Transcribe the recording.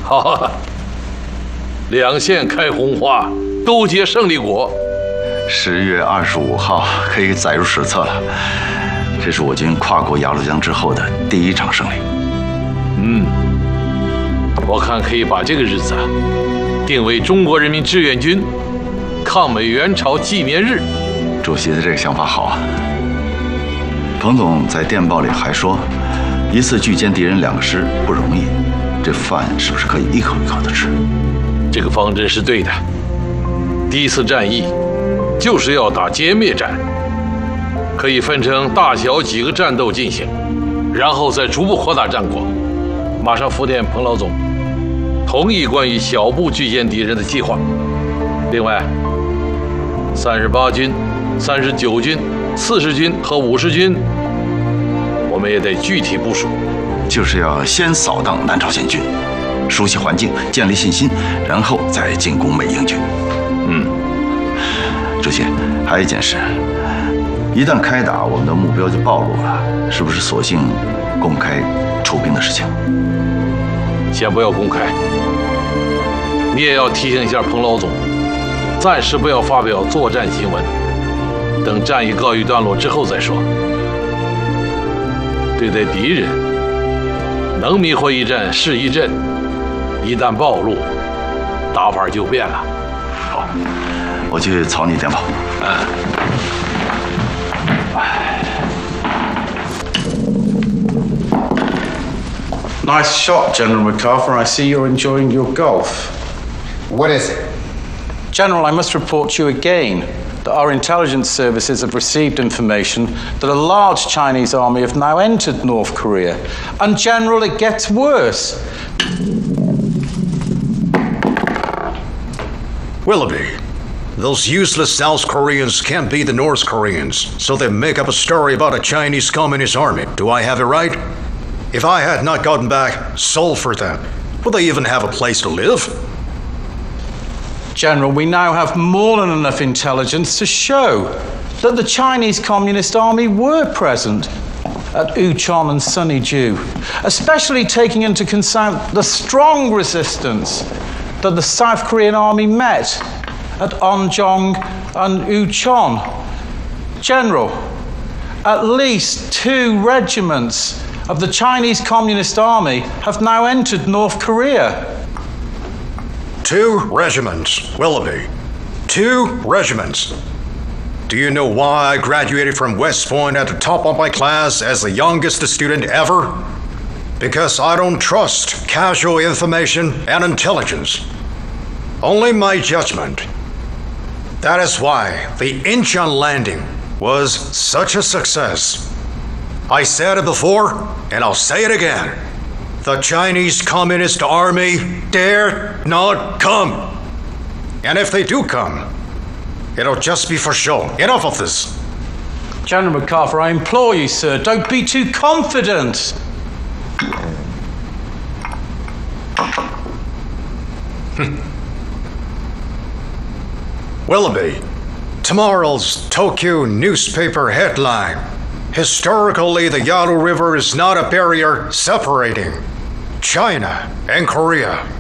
好，两线开红花，都结胜利果。 10月25号可以载入史册了。这是我军跨过鸭绿江之后的第一场胜利。 我看可以把这个日子定为中国人民志愿军抗美援朝纪念日。 主席的这个想法好啊。彭总在电报里还说，一次拒歼敌人2个师不容易，这饭是不是可以一口一口的吃？ 这个方针是对的。第一次战役就是要打歼灭战，可以分成大小几个战斗进行，然后再逐步扩大战果。马上复电彭老总，同意关于小步拒歼敌人的计划。另外，38军、39军、40军和50军，我们也得具体部署。 就是要先扫荡南朝鲜军，熟悉环境，建立信心，然后再进攻美英军。主席，还有一件事，一旦开打，我们的目标就暴露了，是不是索性公开出兵的事情？ 先不要公开，你也要提醒一下彭老总，暂时不要发表作战新闻，等战役告一段落之后再说。对待敌人，能迷惑一阵是一阵，一旦暴露，打法就变了。 好，我去草拟电报。 Nice shot, General MacArthur. I see you're enjoying your golf. What is it? General, I must report to you again that our intelligence services have received information that a large Chinese army have now entered North Korea. And, General, it gets worse. Willoughby, those useless South Koreans can't be the North Koreans, so they make up a story about a Chinese Communist army. Do I have it right? If I had not gotten back Seoul for them, would they even have a place to live? General, we now have more than enough intelligence to show that the Chinese Communist Army were present at Uchon and Sunnyju, especially taking into account the strong resistance that the South Korean Army met at Onjong and Uchon. General, at least 2 regiments of the Chinese Communist Army have now entered North Korea. 2 regiments, Willoughby. 2 regiments. Do you know why I graduated from West Point at the top of my class as the youngest student ever? Because I don't trust casual information and intelligence. Only my judgment. That is why the Incheon landing was such a success. I said it before, and I'll say it again. The Chinese Communist Army dare not come. And if they do come, it'll just be for show. Enough of this. General MacArthur, I implore you, sir, don't be too confident. Willoughby, tomorrow's Tokyo newspaper headline. Historically, the Yalu River is not a barrier separating China and Korea.